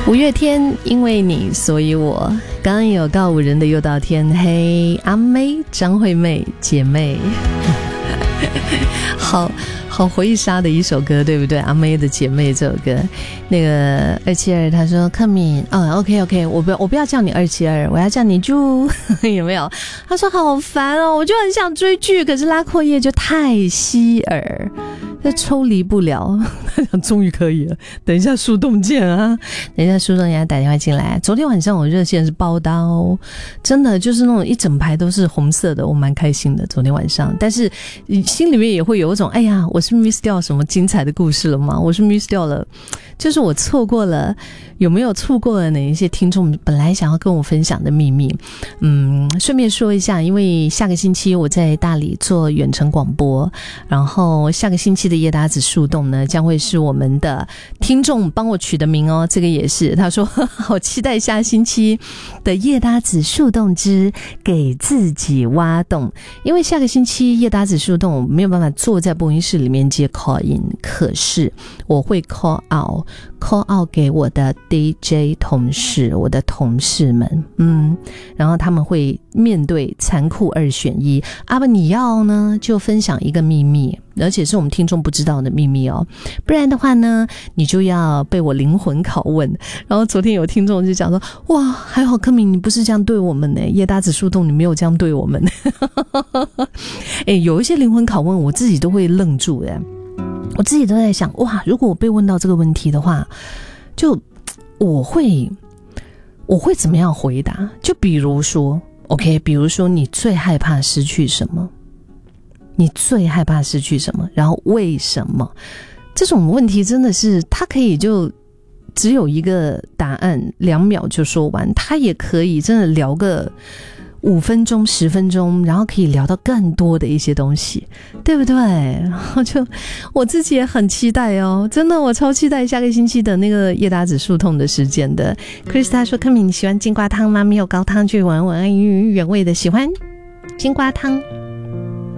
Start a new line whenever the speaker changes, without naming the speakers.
五月天，因为你所以我。刚刚有告五人的又到天黑，阿妹、张惠妹姐妹，好回忆杀的一首歌，对不对？阿妹的姐妹这首歌，那个272他说克敏，OK， 我不要叫你272，我要叫你猪，有没有？他说好烦哦，我就很想追剧，可是拉阔叶就太吸耳。这抽离不了，他想终于可以了。等一下树洞见啊！等一下树洞人家打电话进来。昨天晚上我热线是包刀，真的就是那种一整排都是红色的，我蛮开心的。昨天晚上，但是心里面也会有一种，哎呀，我是 miss 掉什么精彩的故事了吗？我是 miss 掉了，就是我错过了，有没有错过了哪一些听众本来想要跟我分享的秘密？顺便说一下，因为下个星期我在大理做远程广播，然后下个星期的叶达子树洞呢，将会是我们的听众帮我取的名哦，这个也是他说好期待下星期的叶达子树洞之给自己挖洞，因为下个星期叶达子树洞没有办法坐在播音室里面接 call in， 可是我会 call out 给我的 DJ 同事，我的同事们，然后他们会面对残酷2选1，不你要呢就分享一个秘密，而且是我们听众不知道的秘密哦，不然的话呢你就要被我灵魂拷问。然后昨天有听众就讲说，哇，还好克敏你不是这样对我们呢，叶大子树洞你没有这样对我们有一些灵魂拷问我自己都会愣住耶，我自己都在想，哇，如果我被问到这个问题的话，就我会怎么样回答？就比如说 OK， 比如说你最害怕失去什么？你最害怕失去什么？然后为什么？这种问题真的是它可以就只有一个答案，2秒就说完，它也可以真的聊个5分钟10分钟，然后可以聊到更多的一些东西，对不对？然后就我自己也很期待哦，真的我超期待下个星期的那个叶达子树痛的时间的。 Krista 说克敏你喜欢金瓜汤吗？没有高汤就玩原味的，喜欢金瓜汤。